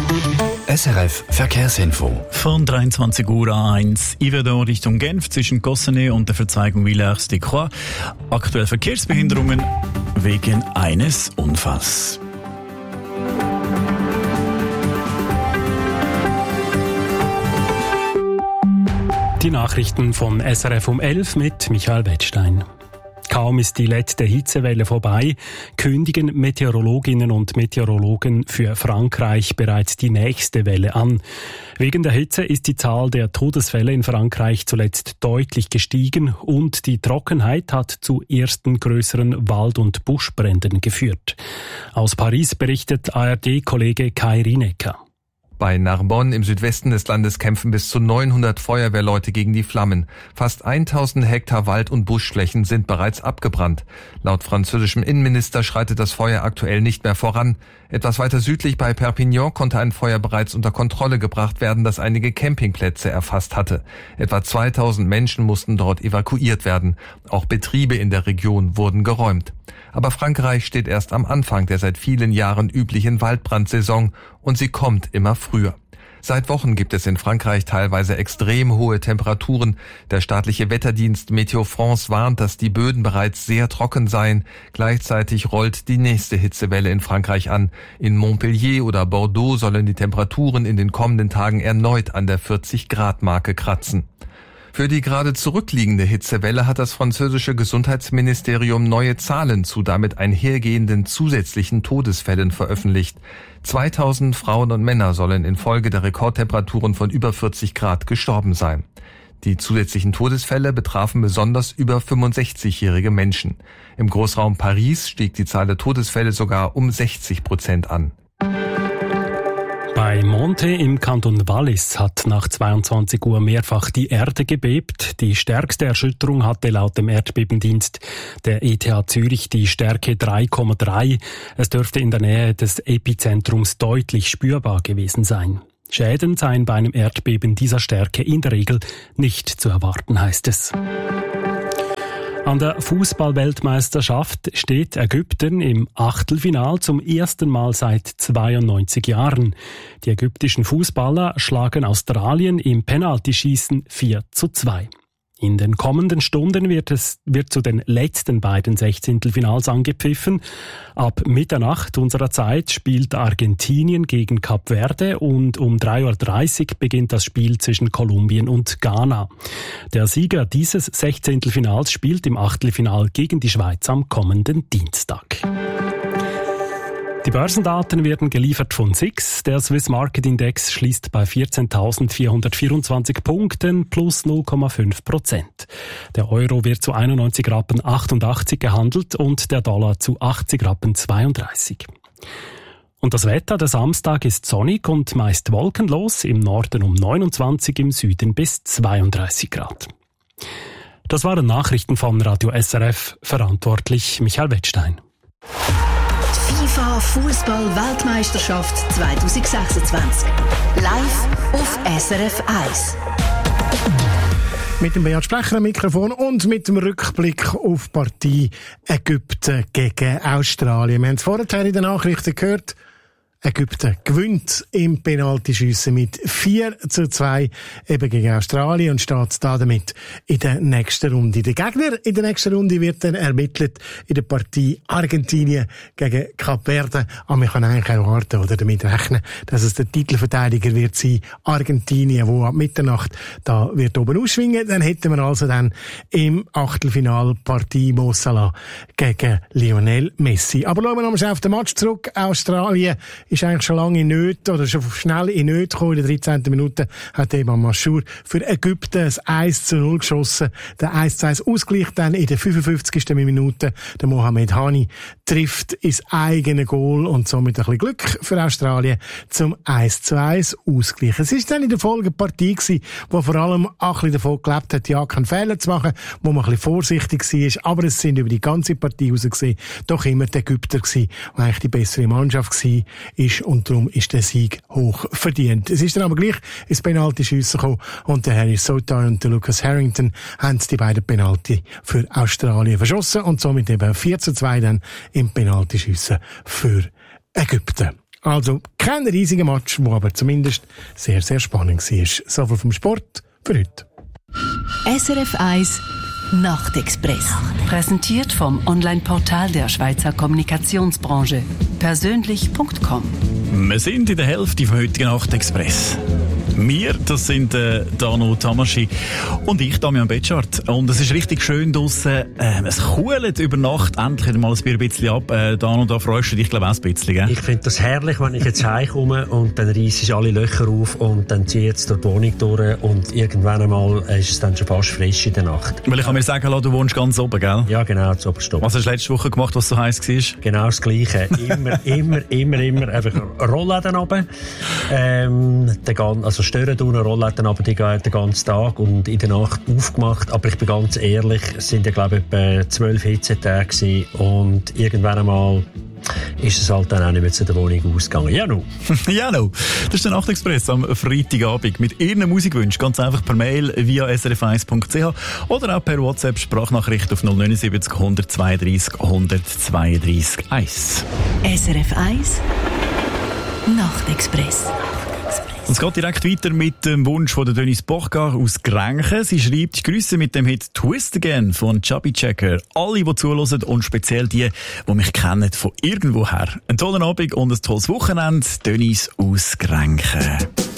SRF Verkehrsinfo. Von 23 Uhr A1 Yverdon Richtung Genf zwischen Gossenay und der Verzweigung Villers-de-Croix. Aktuell Verkehrsbehinderungen wegen eines Unfalls. Die Nachrichten von SRF um 11 mit Michael Wettstein. Kaum ist die letzte Hitzewelle vorbei, kündigen Meteorologinnen und Meteorologen für Frankreich bereits die nächste Welle an. Wegen der Hitze ist die Zahl der Todesfälle in Frankreich zuletzt deutlich gestiegen und die Trockenheit hat zu ersten größeren Wald- und Buschbränden geführt. Aus Paris berichtet ARD-Kollege Kai Rinecker. Bei Narbonne im Südwesten des Landes kämpfen bis zu 900 Feuerwehrleute gegen die Flammen. Fast 1000 Hektar Wald- und Buschflächen sind bereits abgebrannt. Laut französischem Innenminister schreitet das Feuer aktuell nicht mehr voran. Etwas weiter südlich bei Perpignan konnte ein Feuer bereits unter Kontrolle gebracht werden, das einige Campingplätze erfasst hatte. Etwa 2000 Menschen mussten dort evakuiert werden. Auch Betriebe in der Region wurden geräumt. Aber Frankreich steht erst am Anfang der seit vielen Jahren üblichen Waldbrandsaison und sie kommt immer früher. Seit Wochen gibt es in Frankreich teilweise extrem hohe Temperaturen. Der staatliche Wetterdienst Météo France warnt, dass die Böden bereits sehr trocken seien. Gleichzeitig rollt die nächste Hitzewelle in Frankreich an. In Montpellier oder Bordeaux sollen die Temperaturen in den kommenden Tagen erneut an der 40-Grad-Marke kratzen. Für die gerade zurückliegende Hitzewelle hat das französische Gesundheitsministerium neue Zahlen zu damit einhergehenden zusätzlichen Todesfällen veröffentlicht. 2000 Frauen und Männer sollen infolge der Rekordtemperaturen von über 40 Grad gestorben sein. Die zusätzlichen Todesfälle betrafen besonders über 65-jährige Menschen. Im Großraum Paris stieg die Zahl der Todesfälle sogar um 60% an. Bei Monte im Kanton Wallis hat nach 22 Uhr mehrfach die Erde gebebt. Die stärkste Erschütterung hatte laut dem Erdbebendienst der ETH Zürich die Stärke 3,3. Es dürfte in der Nähe des Epizentrums deutlich spürbar gewesen sein. Schäden seien bei einem Erdbeben dieser Stärke in der Regel nicht zu erwarten, heißt es. An der Fußball-Weltmeisterschaft steht Ägypten im Achtelfinal zum ersten Mal seit 92 Jahren. Die ägyptischen Fußballer schlagen Australien im Penaltyschießen 4:2. In den kommenden Stunden wird zu den letzten beiden Sechzehntelfinals angepfiffen. Ab Mitternacht unserer Zeit spielt Argentinien gegen Kap Verde und um 3:30 Uhr beginnt das Spiel zwischen Kolumbien und Ghana. Der Sieger dieses Sechzehntelfinals spielt im Achtelfinal gegen die Schweiz am kommenden Dienstag. Die Börsendaten werden geliefert von SIX. Der Swiss Market Index schließt bei 14.424 Punkten plus 0,5%. Der Euro wird zu 91,88 Rappen gehandelt und der Dollar zu 80,32 Rappen. Und das Wetter, der Samstag ist sonnig und meist wolkenlos, im Norden um 29, im Süden bis 32 Grad. Das waren Nachrichten von Radio SRF, verantwortlich Michael Wettstein. FIFA Fußball-Weltmeisterschaft 2026. Live auf SRF 1. Mit dem Beat Sprecher am Mikrofon und mit dem Rückblick auf die Partie Ägypten gegen Australien. Wir haben es vorher in den Nachrichten gehört. Ägypten gewinnt im Penaltyschiessen mit 4:2 eben gegen Australien und steht damit in der nächsten Runde. Der Gegner in der nächsten Runde wird dann ermittelt in der Partie Argentinien gegen Kap Verde. Aber man kann eigentlich auch warten oder damit rechnen, dass es der Titelverteidiger wird sein, Argentinien, wo ab Mitternacht da wird oben ausschwingen. Dann hätten wir also dann im Achtelfinal Partie Mo Salah gegen Lionel Messi. Aber schauen wir nochmal auf den Match zurück. Australien ist eigentlich schon lange in Nöte, oder schon schnell in Nöte gekommen. In der 13. Minute hat eben Mashour für Ägypten ein 1:0 geschossen. Der 1:1 Ausgleich dann in der 55. Minute. Der Mohamed Hani trifft ins eigene Goal und somit ein bisschen Glück für Australien zum 1:1 Ausgleich. Es ist dann in der Folge eine Partie gewesen, wo vor allem auch ein bisschen davon gelebt hat, ja, keinen Fehler zu machen, wo man ein bisschen vorsichtig war. Aber es sind über die ganze Partie raus gesehen doch immer die Ägypter gewesen, die eigentlich die bessere Mannschaft war. Und darum ist der Sieg hoch verdient. Es ist dann aber gleich ins Penaltyschiessen gekommen und der Harry Souttar und der Lucas Harrington haben die beiden Penalty für Australien verschossen und somit eben 4:2 dann im Penaltyschiessen für Ägypten. Also kein riesiger Match, der aber zumindest sehr, sehr spannend war. So viel vom Sport für heute. SRF 1 Nachtexpress. Präsentiert vom Online-Portal der Schweizer Kommunikationsbranche. Persönlich.com. Wir sind in der Hälfte vom heutigen Nachtexpress. Wir, das sind Dano Tamaschi und ich, Damian Betschart. Und es ist richtig schön draussen. Es kühlt über Nacht endlich mal ein bisschen ab. Dano, da freust du dich, glaube ich, auch ein bisschen, gell? Ich finde das herrlich, wenn ich jetzt heimkomme und dann reisse ich alle Löcher auf und dann ziehe ich jetzt durch die Wohnung durch und irgendwann einmal ist es dann schon fast frisch in der Nacht. Weil ich kann mir sagen, du wohnst ganz oben, gell? Ja, genau, zu oberst oben. Was hast du letzte Woche gemacht, was so heiß war? Genau das Gleiche. Immer einfach Rollläden runter. Also Stören tun, Rollläden runter, die gehen den ganzen Tag und in der Nacht aufgemacht. Aber ich bin ganz ehrlich, es sind ja, glaube ich, etwa 12 Hitzetage gewesen und irgendwann einmal ist es halt dann auch nicht mehr zu der Wohnung ausgegangen. Ja, no. Ja, no. Das ist der Nachtexpress am Freitagabend mit Ihren Musikwünschen. Ganz einfach per Mail via srf1.ch oder auch per WhatsApp-Sprachnachricht auf 079 132 132 1. SRF 1 Nachtexpress. Und es geht direkt weiter mit dem Wunsch von der Denise Bochgar aus Grenchen. Sie schreibt, Grüße mit dem Hit Twist Again von Chubby Checker. Alle, die zuhören und speziell die mich kennen von irgendwoher. Einen tollen Abend und ein tolles Wochenende. Denise aus Grenchen.